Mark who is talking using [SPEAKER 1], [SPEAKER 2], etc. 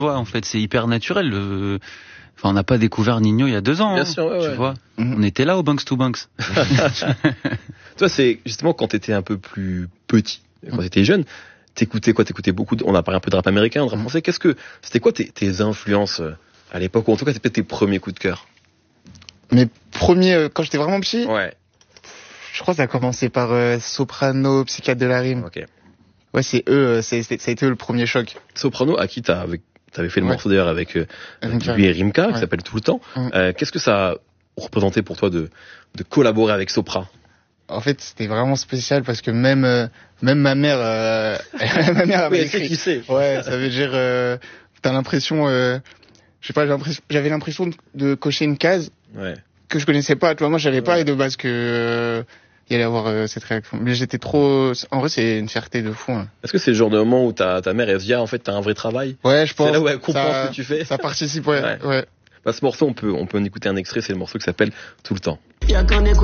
[SPEAKER 1] Ouais, en fait, c'est hyper naturel. Enfin, on n'a pas découvert Nino il y a 2 ans.
[SPEAKER 2] Bien sûr, ouais,
[SPEAKER 1] tu vois. On était là au Banks to Banks.
[SPEAKER 2] Toi, c'est justement quand t'étais un peu plus petit, quand t'étais jeune, t'écoutais quoi? T'écoutais beaucoup on a parlé un peu de rap américain, de rap français. C'était quoi tes influences à l'époque, ou en tout cas, c'était peut-être tes premiers coups de cœur?
[SPEAKER 3] Mes premiers, quand j'étais vraiment petit,
[SPEAKER 2] Ouais.
[SPEAKER 3] je crois que ça a commencé par Soprano, Psychiatre de la rime.
[SPEAKER 2] Ok.
[SPEAKER 3] Ouais, c'est eux, ça a été eux le premier choc.
[SPEAKER 2] Soprano, à qui t'avais fait le morceau d'ailleurs avec
[SPEAKER 3] Rimka.
[SPEAKER 2] lui et Rimka, qui
[SPEAKER 3] Ouais.
[SPEAKER 2] s'appelle Tout le temps. Qu'est-ce que ça a représenté pour toi de collaborer avec Sopra?
[SPEAKER 3] En fait, c'était vraiment spécial parce que même ma mère, ma mère avait
[SPEAKER 2] Oui, elle sait
[SPEAKER 3] écrit.
[SPEAKER 2] qui c'est.
[SPEAKER 3] Ouais, ça veut dire, t'as l'impression, je sais pas, j'avais l'impression de cocher une case
[SPEAKER 2] Ouais.
[SPEAKER 3] que je connaissais pas. Tu vois, moi, j'avais pas de base que il allait avoir cette réaction. Mais j'étais trop. En vrai, c'est une fierté de fou. Hein.
[SPEAKER 2] Est-ce que c'est le genre de moment où ta mère elle se dit, ah, en fait, t'as un vrai travail?
[SPEAKER 3] Ouais, je pense.
[SPEAKER 2] C'est là où elle comprend
[SPEAKER 3] ça,
[SPEAKER 2] ce que tu fais.
[SPEAKER 3] Ça participe, ouais.
[SPEAKER 2] Bah, ce morceau, on peut en écouter un extrait, c'est le morceau qui s'appelle Tout le temps.